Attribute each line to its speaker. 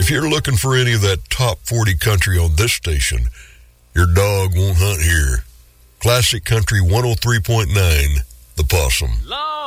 Speaker 1: If you're looking for any of that top 40 country on this station, your dog won't hunt here. Classic Country 103.9, The Possum.